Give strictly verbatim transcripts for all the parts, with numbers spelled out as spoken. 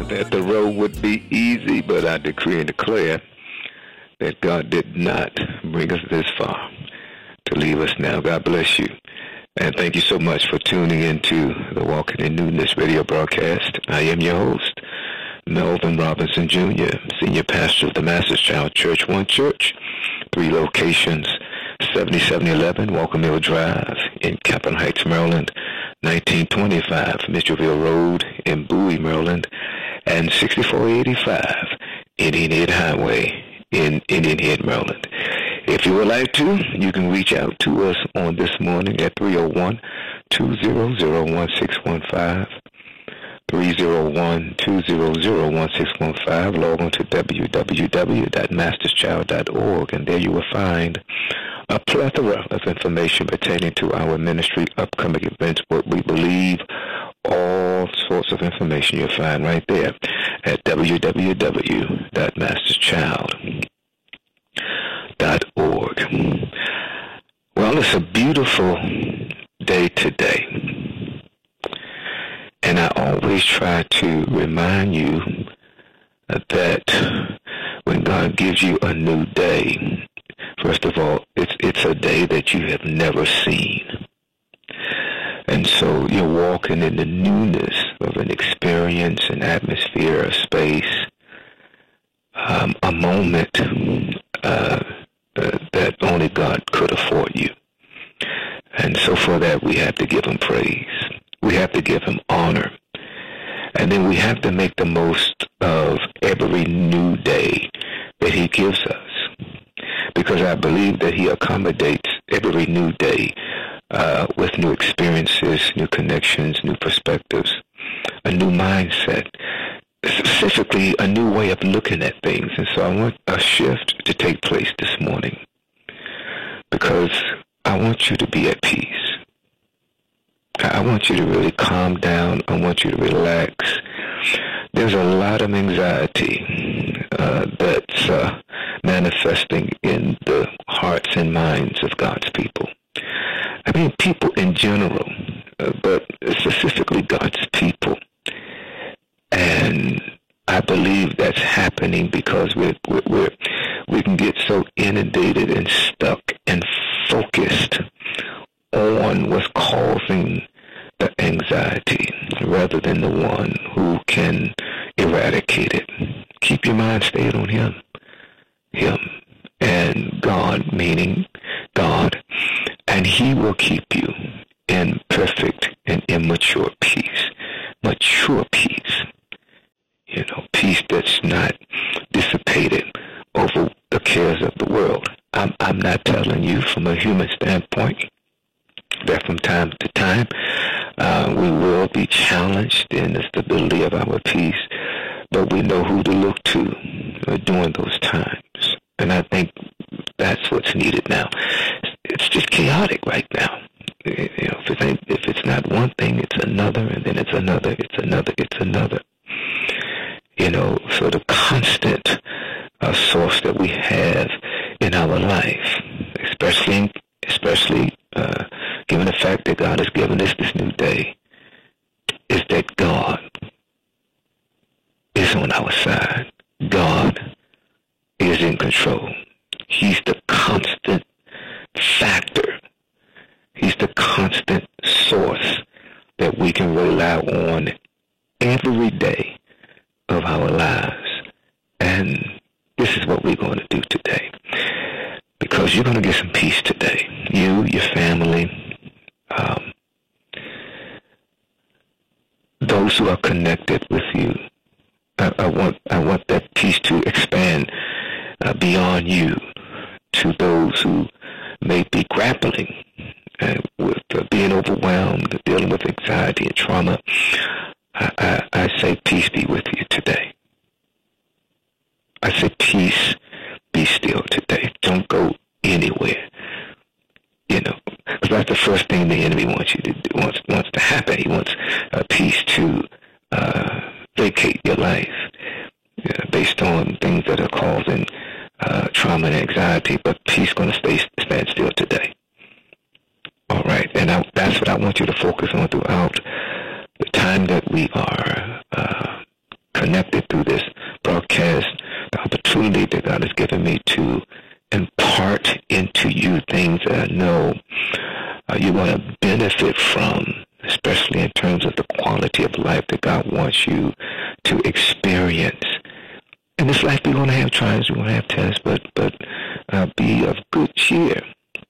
that the road would be easy, but I decree and declare that God did not bring us this far to leave us now. God bless you. And thank you so much for tuning into the Walking in Newness radio broadcast. I am your host, Melvin Robinson Junior, Senior Pastor of the Master's Child Church, One Church, three locations, seventy-seven eleven Walker Mill Drive in Capitol Heights, Maryland, nineteen twenty-five Mitchellville Road in Bowie, Maryland, and sixty-four eighty-five Indian Head Highway in Indian Head, Maryland. If you would like to, you can reach out to us on this morning at three oh one, two hundred, one six one five, three oh one, two hundred, one six one five. Log on to w w w dot masters child dot org, and there you will find a plethora of information pertaining to our ministry, upcoming events, what we believe, all sorts of information you'll find right there at w w w dot masters child dot org. Well, it's a beautiful day today, and I always try to remind you that when God gives you a new day, first of all, it's it's a day that you have never seen. And so you're walking in the newness of an experience, an atmosphere, a space, um, a moment uh, uh, that only God could afford you. And so for that, we have to give him praise. We have to give him honor. And then we have to make the most of every new day that he gives us, because I believe that he accommodates every new day uh, with new experiences, new connections, new perspectives, a new mindset, specifically a new way of looking at things. And so I want a shift to take place this morning, because I want you to be at peace. I want you to really calm down. I want you to relax. There's a lot of anxiety uh, that's uh, manifesting in the hearts and minds of God's people. I mean, people in general, uh, but specifically God's people. And I believe that's happening because we're, we're, we're, we can get so inundated and stuck and focused on what's causing the anxiety rather than the one who can eradicate it. Keep your mind stayed on him. Him and God, meaning God, and he will keep you in perfect and immature peace. Mature peace. You know, peace that's not dissipated over the cares of the world. I'm, I'm not telling you from a human standpoint that from time to time uh, we will be challenged in the stability of our peace, but we know who to look to uh, during those times. And I think that's what's needed now. It's just chaotic right now. You know, if, it ain't, if it's not one thing, it's another, and then it's another, it's another, it's another. You know, so the constant uh, source that we have in our life, especially, especially uh, given the fact that God has given us this new day, is that God is on our side. God is in control. He's the constant factor. He's the constant source that we can rely on every day of our lives. And this is what we're going to do today, because you're going to get some peace today. You, your family, um, those who are connected with you. I, I want I want that peace to expand uh, beyond you to those who may be grappling uh, with uh, being overwhelmed, dealing with anxiety and trauma. I, I, I say peace be with you today. I say peace be still today. Don't go anywhere. You know, because that's the first thing the enemy wants you to do, wants wants to happen. He wants uh, peace to uh, vacate your life uh, based on things that are causing uh, trauma and anxiety. But peace going to stay stand still today. All right, and I, that's what I want you to focus on throughout the time that we are uh, connected through this broadcast, the opportunity that God has given me to impart into you things that I know uh, you're going to benefit from, especially in terms of the quality of life that God wants you to experience. In this life, we're going to have trials, we're going to have tests, but but uh, be of good cheer.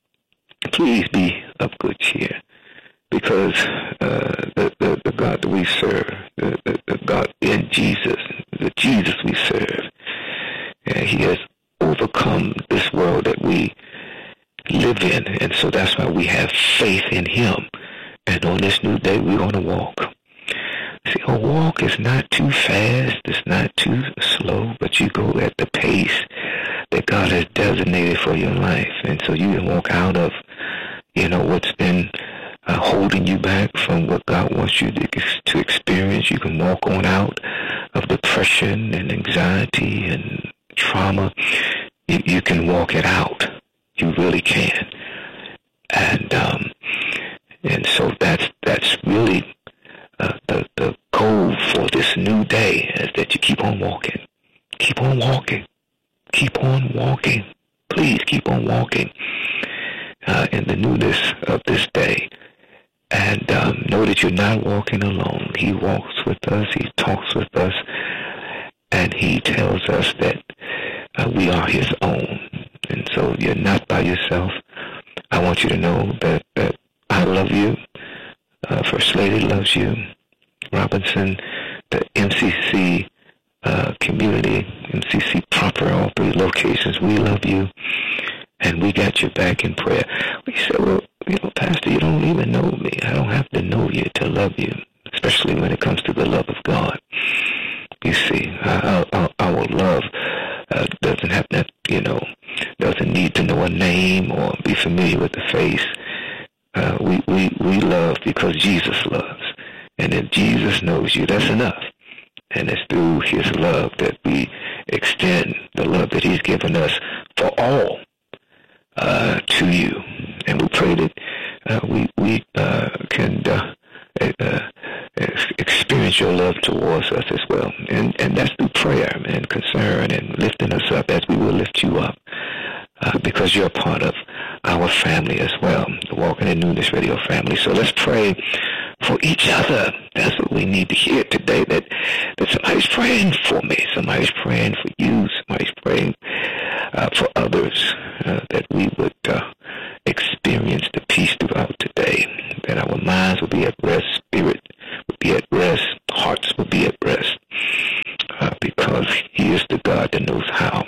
Please be of good cheer, because uh, the, the the God that we serve, the, the, the God in Jesus, the Jesus we serve, uh, He has overcome this world that we live in, and so that's why we have faith in Him. And on this new day, we're going to walk. See, a walk is not too fast, it's not too slow, but you go at the pace that God has designated for your life. And so you can walk out of, you know, what's been uh, holding you back from what God wants you to, to experience. You can walk on out of depression and anxiety and trauma. You, you can walk it out. You really can. And um, and so that's that's really uh, the the goal for this new day, is that you keep on walking, keep on walking, keep on walking. Please keep on walking uh, in the newness of this day, and um, know that you're not walking alone. He walks with us. He talks with us, and He tells us that uh, we are His own. And so you're not by yourself. I want you to know that, that I love you. Uh, First Lady loves you. Robinson, the M C C uh, community, M C C proper, all three locations, we love you. And we got your back in prayer. We said, well, you know, Pastor, you don't even know me. I don't have to know you to love you, especially when it comes to the love of God. You see, our, our, our love uh, doesn't have that, you know, doesn't need to know a name or be familiar with the face. Uh, we, we, we love because Jesus loves. And if Jesus knows you, that's enough. And it's through His love that we extend the love that He's given us for all uh, to you. And we pray that uh, we, we uh, can uh, uh, experience your love towards us as well. And, and that's through prayer and concern and lifting us up as we will lift you up. Uh, because you're a part of our family as well, the Walking in Newness Radio family. So let's pray for each other. That's what we need to hear today, that, that somebody's praying for me, somebody's praying for you, somebody's praying uh, for others, uh, that we would uh, experience the peace throughout today, that our minds will be at rest, spirit will be at rest, hearts will be at rest, uh, because He is the God that knows how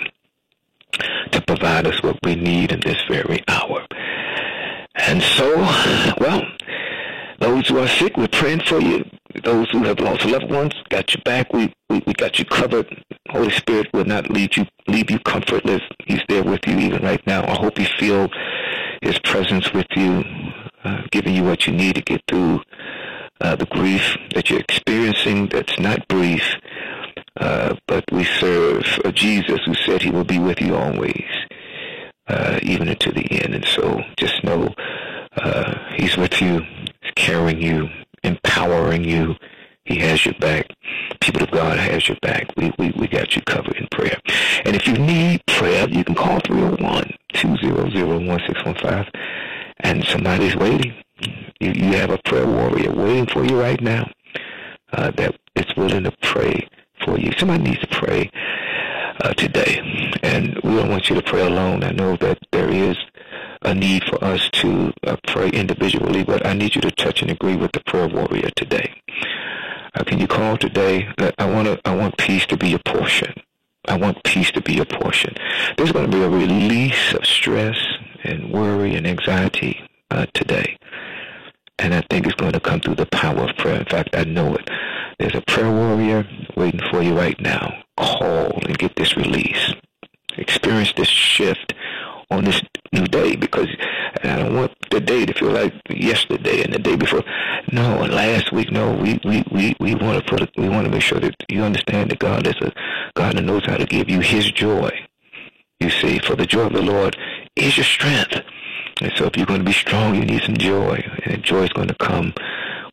to provide us what we need in this very hour. And so, well, those who are sick, we're praying for you. Those who have lost loved ones, got your back. We, we, we got you covered. Holy Spirit will not leave you, leave you comfortless. He's there with you even right now. I hope you feel His presence with you, uh, giving you what you need to get through uh, the grief that you're experiencing. That's not brief. Uh, but we serve a Jesus who said He will be with you always, uh, even until the end. And so just know uh, He's with you, He's carrying you, empowering you. He has your back. People of God has your back. We, we, we got you covered in prayer. And if you need prayer, you can call three oh one, two hundred, one six one five, and somebody's waiting. You, you have a prayer warrior waiting for you right now uh, that is willing to pray for you. Somebody needs to pray uh, today, and we don't want you to pray alone. I know that there is a need for us to uh, pray individually, but I need you to touch and agree with the prayer warrior today. Uh, can you call today? I want to. I want peace to be your portion. I want peace to be your portion. There's going to be a release of stress and worry and anxiety uh, today, and I think it's going to come through the power of prayer. In fact, I know it. There's a prayer warrior waiting for you right now. Call and get this release. Experience this shift on this new day, because I don't want the day to feel like yesterday and the day before. No, and last week, no. We we, we, we want to put. We want to make sure that you understand that God is a God that knows how to give you His joy. You see, for the joy of the Lord is your strength. And so if you're going to be strong, you need some joy, and joy is going to come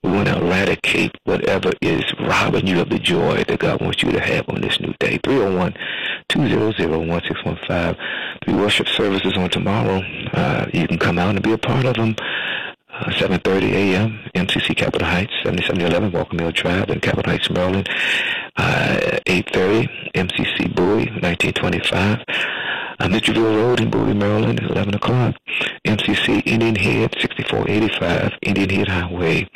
We want to eradicate whatever is robbing you of the joy that God wants you to have on this new day. three oh one, two hundred, one six one five. Three worship services on tomorrow. Uh, you can come out and be a part of them. Uh, seven thirty a.m., M C C Capitol Heights, seventy-seven eleven Walker Mill Drive in Capitol Heights, Maryland. Uh, eight thirty, M C C Bowie, nineteen twenty-five. Uh, Mitchellville Road in Bowie, Maryland, eleven o'clock. M C C Indian Head, sixty-four eighty-five Indian Head Highway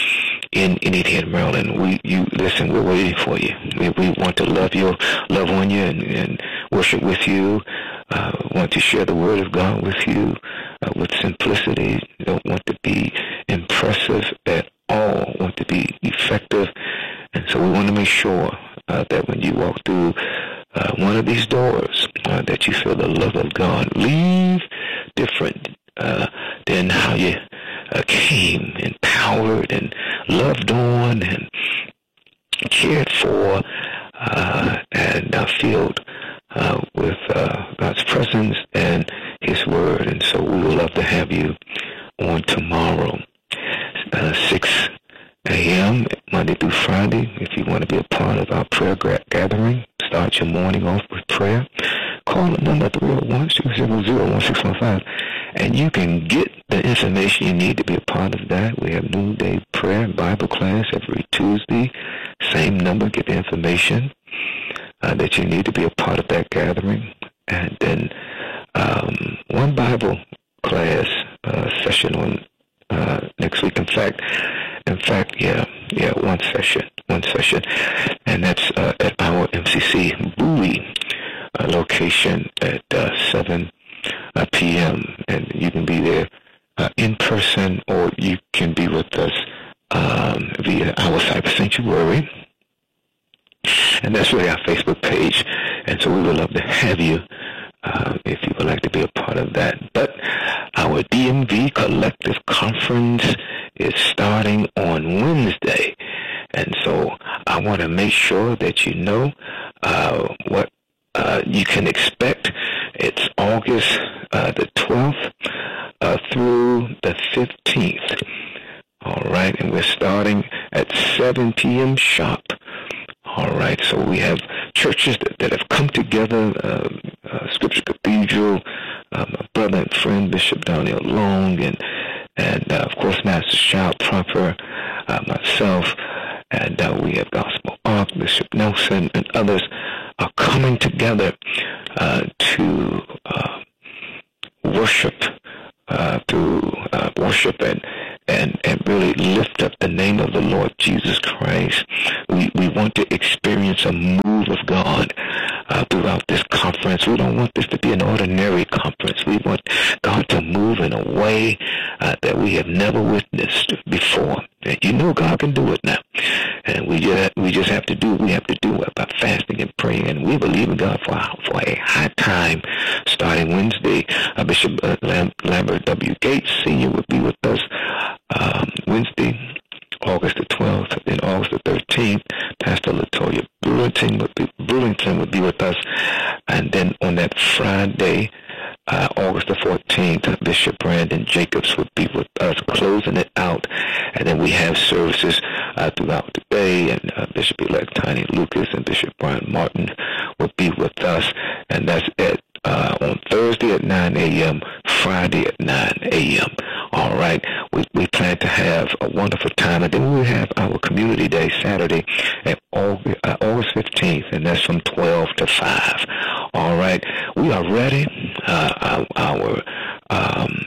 in Indian Head, Maryland. We, you listen, we're waiting for you. We, we want to love you, love on you, and, and worship with you. Uh, want to share the word of God with you uh, with simplicity. Don't want to be impressive at all. Want to be effective. And so we want to make sure uh, that when you walk through uh, one of these doors, uh, that you feel the love of God. Leave different uh, than how you uh, came, empowered and loved on and cared for uh, and uh, filled uh, with uh, God's presence and His Word. And so we would love to have you on tomorrow, uh, six a.m., Monday through Friday. If you want to be a part of our prayer gathering, start your morning off with prayer. Call the number three oh one, two hundred, one six one five, and you can get the information you need to be a part of that. We have noonday prayer and Bible class every Tuesday. Same number, get the information uh, that you need to be a part of that gathering. And then um, one Bible class uh, session on uh, next week. In fact, in fact, yeah, yeah, one session, one session, and that's uh, at our M C C Bowie uh, location at uh, seven p.m. And you can be there uh, in person, or you can be with us um, via our Cyber Sanctuary, and that's really our Facebook page. And so we would love to have you uh, if you would like to be a part of that. But our D M V Collective Conference is starting on Wednesday, and so I want to make sure that you know uh, what uh, you can expect. It's August uh, the twelfth uh, through the fifteenth. All right, and we're starting at seven p.m. sharp. All right, so we have churches that, that have come together, uh, uh, Scripture Cathedral, uh, my brother and friend Bishop Donnell Long, and and uh, of course Master Child Proper, uh, myself, and uh, we have Gospel Ark, Bishop Nelson, and others are coming together uh, to uh, worship uh, through uh, worship and, and and really lift up the name of the Lord Jesus Christ. We we want to experience a move of God uh, throughout this conference. We don't want this to be an ordinary conference. We want God to move in a way uh, that we have never witnessed before. And you know God can do it now. And we just, we just have to do what we have to do about fasting and praying. And we believe in God for, for a high time starting Wednesday. Uh, Bishop uh, Lam- Lambert W. Gates Senior will be with us um, Wednesday, August the twelfth, then August the thirteenth. Pastor Latoya Brewington would be, Brewington would be with us. And then on that Friday, Uh, August the fourteenth, Bishop Brandon Jacobs would be with us, closing it out. And then we have services uh, throughout the day, and uh, Bishop-elect Tiny Lucas and Bishop Brian Martin will be with us. And that's at uh, on Thursday at nine a.m., Friday at nine a.m. All right, we, we plan to have a wonderful time. And then we'll have our Community Day Saturday at August, uh, August fifteenth, and that's from twelve to five. All right, we are ready. Uh, our our um,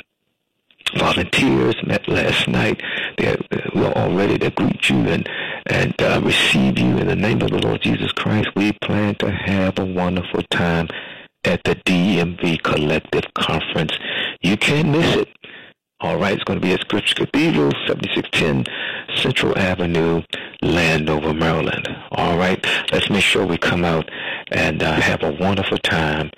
volunteers met last night. They're, we're all ready to greet you and, and uh, receive you in the name of the Lord Jesus Christ. We plan to have a wonderful time at the D M V Collective Conference. You can't miss it. All right, it's going to be at Scripture Cathedral, seventy-six ten Central Avenue, Landover, Maryland. All right, let's make sure we come out and uh, have a wonderful time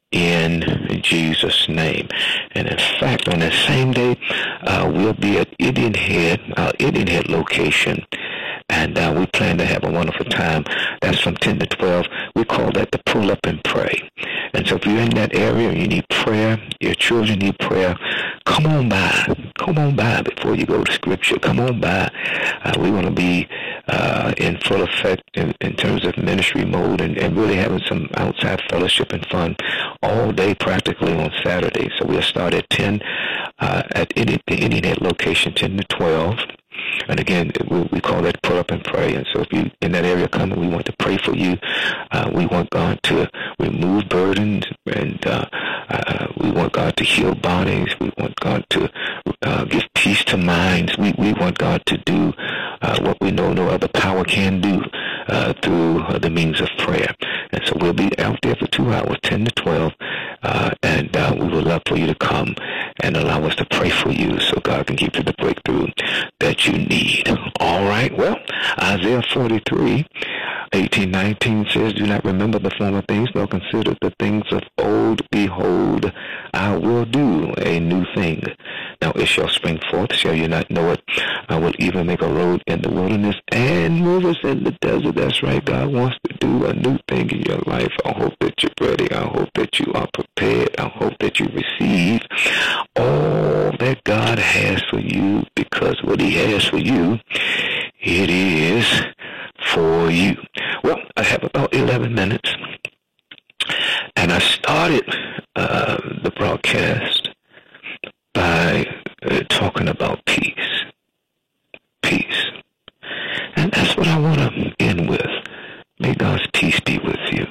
in Jesus' name. And in fact, on that same day, uh, we'll be at Indian Head, our Indian Head location, and uh, we plan to have a wonderful time. That's from ten to twelve. We call that the Pull Up and Pray. And so if you're in that area, you need prayer, your children need prayer, come on by. Come on by before you go to Scripture. Come on by. Uh, we want to be uh, in full effect in, in terms of ministry mode and, and really having some outside fellowship and fun all day practically on Saturday. So we'll start at ten uh, at any, the Indiana location, ten to twelve. And again, we, we call that pull up and pray. And so if you in that area come, we want to pray for you. Uh, we want God to remove burdens, and uh, uh, we want God to heal bodies. We want God to uh, give peace to minds. We, we want God to do uh, what we know no other power can do uh, through uh, the means of prayer. And so we'll be out there for two hours, ten to twelve, uh, and uh, we would love for you to come and allow us to pray for you so God can give you the breakthrough that you need. All right. Well, Isaiah forty-three, eighteen, nineteen says, do not remember the former things, nor consider the things of old. Behold, I will do a new thing. Now it shall spring forth. Shall you not know it? I will even make a road in the wilderness and rivers in the desert. That's right. God wants to do a new thing in your life. I hope that you're ready. I hope that you are prepared. I hope that you receive all that God has for you, because what he has for you, it is for you. Well, I have about eleven minutes, and I started uh, the broadcast by uh, talking about peace. Peace. And that's what I want to end with. May God's peace be with you.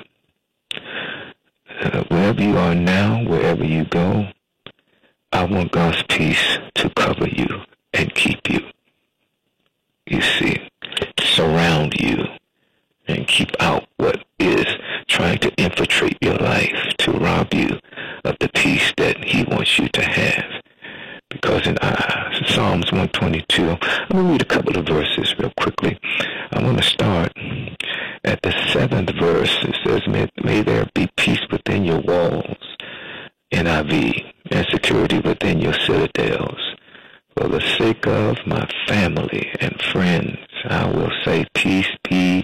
Uh, wherever you are now, wherever you go, I want God's peace to cover you and keep you. You see, surround you and keep out what is trying to infiltrate your life to rob you of the peace that he wants you to have. Because in uh, Psalms one twenty-two, I'm going to read a couple of verses real quickly. I want to start at the seventh verse. It says, may, may there be peace within your walls, N I V, and security within your citadels. For the sake of my family and friends, I will say peace be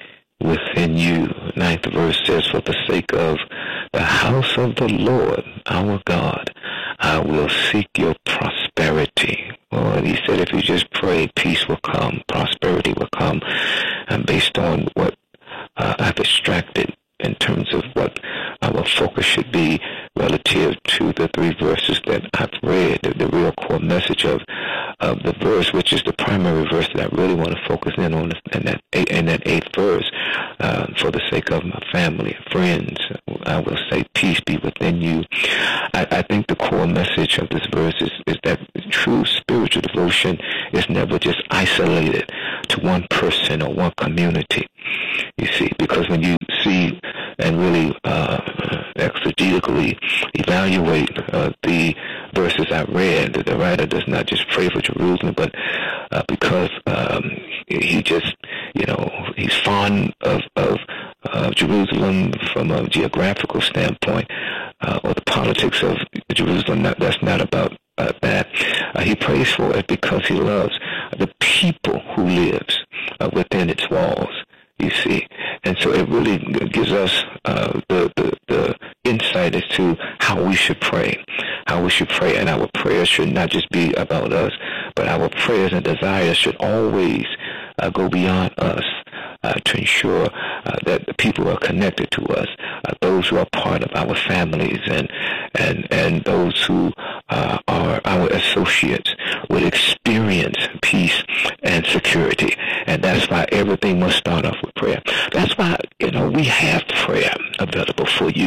within you. Ninth verse says, for the sake of the house of the Lord, our God, I will seek your prosperity. Well, he said if you just pray, peace will come, prosperity will come. And based on what uh, I've extracted in terms of what our focus should be relative to the three verses that I've read, the, the real core message of, of the verse, which is the primary verse that I really want to focus in on, in that, in that eighth verse. Uh, for the sake of my family and friends, I will say peace be within you. I, I think the core message of this verse is, is that true spiritual devotion is never just isolated to one person or one community. You see, because when you see and really uh, exegetically evaluate uh, the verses I read, the writer does not just pray for Jerusalem, but uh, because um, he just, you know, he's fond of, of uh, Jerusalem from a geographical standpoint, uh, or the politics of Jerusalem. Not, that's not about uh, that. Uh, he prays for it because he loves the people who lives uh, within its walls. You see, and so it really gives us uh, the, the the insight as to how we should pray, how we should pray, and our prayers should not just be about us, but our prayers and desires should always uh, go beyond us uh, to ensure uh, that the people who are connected to us, uh, those who are part of our families, and and and those who uh, are our associates, will experience peace and security. And that's why everything must start off with prayer. That's why, you know, we have prayer available for you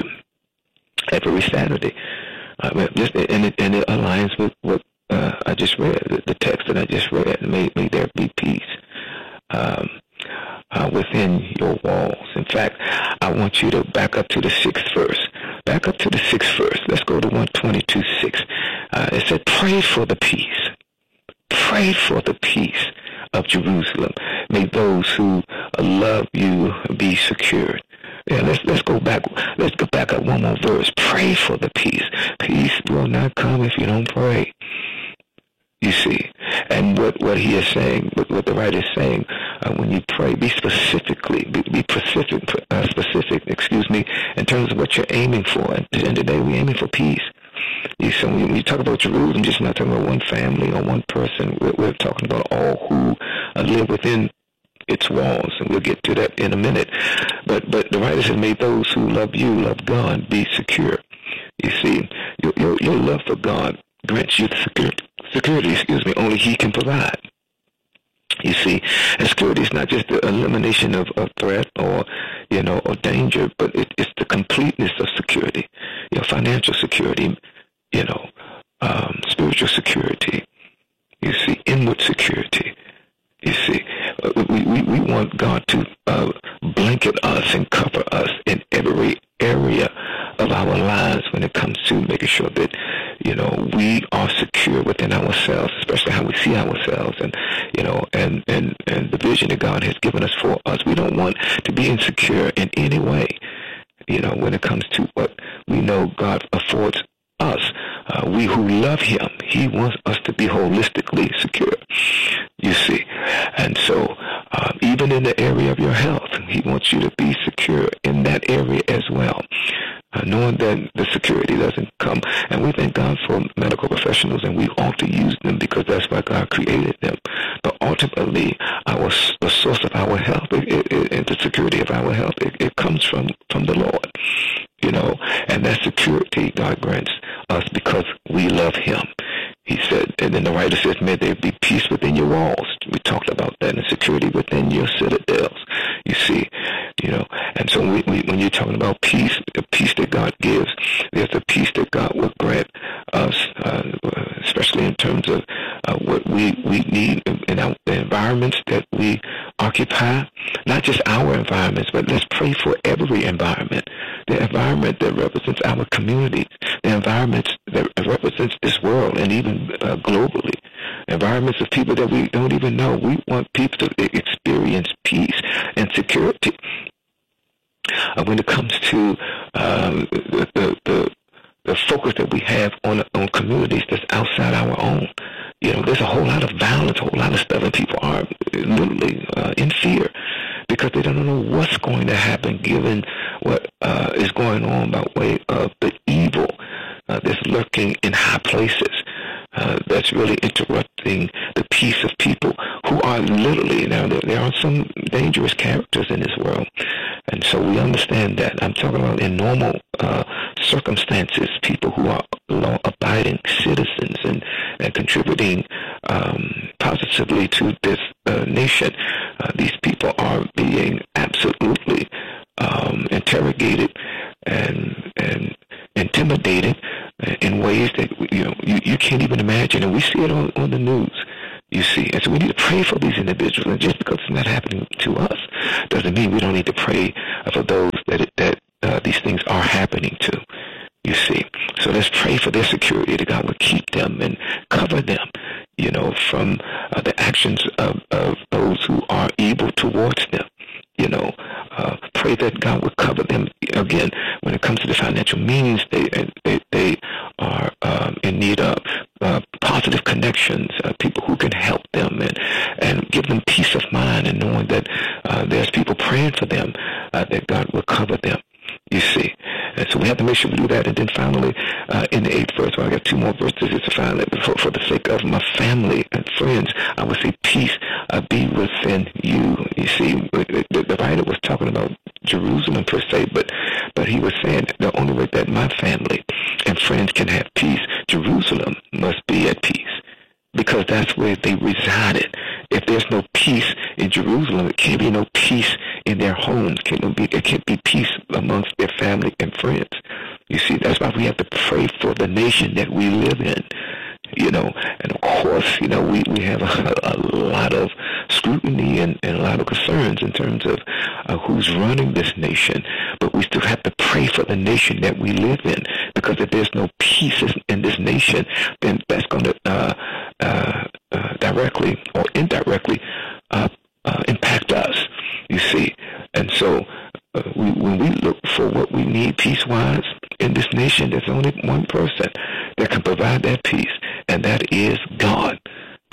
every Saturday. Uh, just, and, it, and it aligns with what uh, I just read, the, the text that I just read. May, may there be peace um, uh, within your walls. In fact, I want you to back up to the sixth verse. Back up to the sixth verse. Let's go to one twenty-two six. Uh, it said, pray for the peace. Pray for the peace of Jerusalem. May those who love you be secured. Yeah, let's let's go back. Let's go back up one more verse. Pray for the peace. Peace will not come if you don't pray. You see, and what, what he is saying, what, what the writer is saying, uh, when you pray, be specifically, be, be specific, uh, specific, excuse me, in terms of what you're aiming for. At the end of the day, we're aiming for peace. You, so when you talk about Jerusalem, just not talking about one family or one person. We're, we're talking about all who uh, live within its walls, and we'll get to that in a minute. But but the writer said, may those who love you, love God, be secure. You see, your, your, your love for God grants you the security, security, excuse me, only He can provide. You see, and security is not just the elimination of, of threat or, you know, or danger, but it, it's the completeness of security. You know, financial security, you know, um, spiritual security. You see, inward security. You see, uh, we, we, we want God to uh, blanket us and cover us in every area of our lives when it comes to making sure that, you know, we are secure within ourselves, especially how we see ourselves and, you know, and, and, and the vision that God has given us for us. We don't want to be insecure in any way, you know, when it comes to what we know God affords us. Uh, we who love Him, He wants us to be holistically secure, you see. And so uh, even in the area of your health, He wants you to be secure in that area as well, uh, knowing that the security doesn't come. And we thank God for medical professionals, and we ought to use them because that's why God created them. But ultimately, our the source of our health it, it, it, and the security of our health, it, it comes from, from the Lord. You know, and that security God grants us because we love Him. He said, and then the writer says, may there be peace within your walls. We talked about that, and security within your citadels. You see, you know, and so we, we, when you're talking about peace, the peace that God gives, there's a peace that God will grant us, uh, especially in terms of uh, what we, we need in our, the environments that we occupy, not just our environments, but let's pray for every environment. The environment that represents our communities, the environments that represents this world, and even uh, globally, environments of people that we don't even know. We want people to experience peace and security. Uh, when it comes to um, the, the, the the focus that we have on on communities that's outside our own, you know, there's a whole lot of violence, a whole lot of stuff, and people are literally uh, in fear because they don't know what's going to happen given what uh, is going on by way of the evil uh, that's lurking in high places. Uh, that's really interrupting the peace of people who are literally, now there, there are some dangerous characters in this world, and so we understand that. I'm talking about in normal uh, circumstances, people who are law-abiding citizens and, and contributing um, positively to this uh, nation. Uh, these people are being absolutely um, interrogated and and intimidated in ways that you know you, you can't even imagine, and we see it on, on the news. You see, and so we need to pray for these individuals. And just because it's not happening to us doesn't mean we don't need to pray for those that it, that uh, these things are happening to. You see, so let's pray for their security, that God will keep them and cover them, you know, from uh, the actions of, of those who are evil towards them. You know, uh, pray that God will cover them. Again, when it comes to the financial means, they they, they are um, in need of uh, positive connections, uh, people who can help them and, and give them peace of mind, and knowing that uh, there's people praying for them, uh, that God will cover them. You see, and so we have to make sure we do that. And then finally, uh, in the eighth verse, well, I got two more verses to find it. For, for the sake of my family and friends, I would say peace uh, be within you. You see, the, the writer was talking about Jerusalem per se, but but he was saying the only way that my family and friends can have peace, Jerusalem must be at peace, because that's where they resided. If there's no peace in Jerusalem, it can't be no peace in their homes. It can't be, it can't be peace amongst their family and friends. You see, that's why we have to pray for the nation that we live in. You know, and of course, you know, we, we have a, a lot of scrutiny and, and a lot of concerns in terms of uh, who's running this nation. But we still have to pray for the nation that we live in, because if there's no peace in this nation, then that's going to uh, uh, uh, directly or indirectly uh, uh, impact us, you see. And so uh, we, when we look for what we need peace-wise in this nation, there's only one person that can provide that peace, and that is God.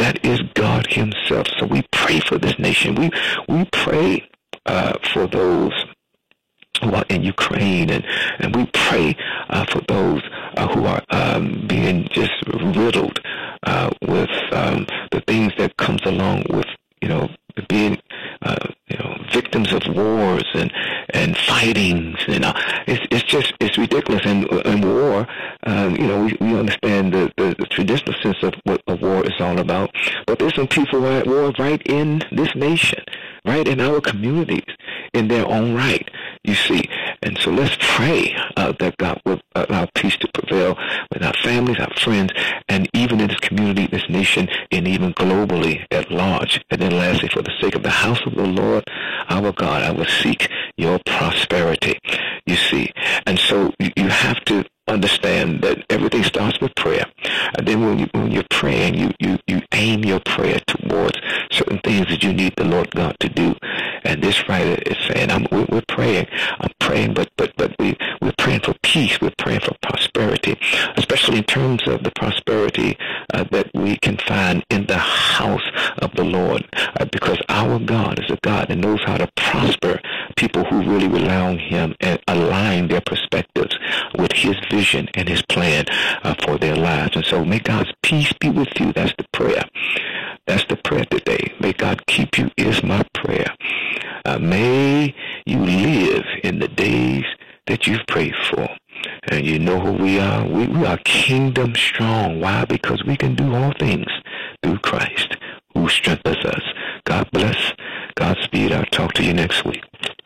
That is God himself. So we pray for this nation. We we pray uh, for those who are in Ukraine, and, and we pray uh, for those uh, who are um, being just riddled uh, with um, the things that comes along with, you know, being uh, you know, victims of wars and and fightings. You know, it's it's just it's ridiculous. And and war, um, you know, we, we understand the, the, the traditional sense of what a war is all about. But there's some people at war right in this nation, right in our communities, in their own right. You see, and so let's pray uh, that God will allow peace to prevail with our families, our friends, and even in this community, this nation, and even globally at large. And then lastly, for the sake of the house of the Lord, our God, I will seek your prosperity. You see, and so you, you have to understand that everything starts with prayer. And then when, you, when you're praying, you, you, you aim your prayer towards certain things that you need the Lord God to do. And this writer is saying, I'm, we're, we're praying, I'm praying, but but but we, we're praying for peace, we're praying for prosperity, especially in terms of the prosperity uh, that we can find in the house of the Lord, uh, because our God is a God that knows how to prosper people who really rely on him and align their perspectives with his vision and his plan uh, for their lives. And so may God's peace be with you. That's the prayer. That's the prayer today. May God keep you is my prayer. Uh, may you live in the days that you've prayed for. And you know who we are. We, we are kingdom strong. Why? Because we can do all things through Christ who strengthens us. God bless. Godspeed. I'll talk to you next week.